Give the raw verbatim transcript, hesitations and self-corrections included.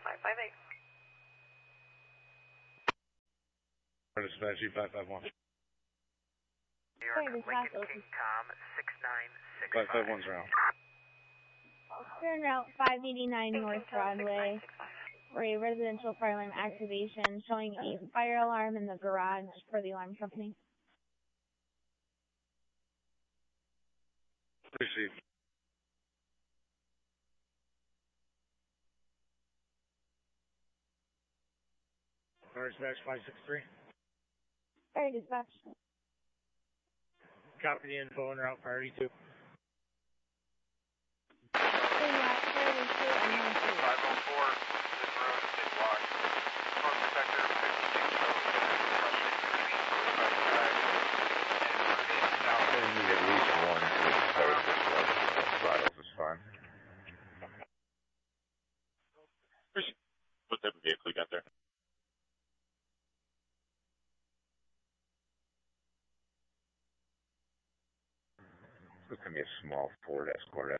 five five eight. Dispatch G five five one. New York, Lincoln King Tom, six nine six five. five five one's around. Turn route five eighty-nine North Broadway for a residential fire alarm activation showing a fire alarm in the garage for the alarm company. Received. Fire dispatch five six three. Fire dispatch. Copy the info and route priority two. five oh four, this road is blocked. Smoke detector, fifty-six road, I need at least one to start this one. Bottles is fine. What type of vehicle you got there? This is going to be a small Ford Escort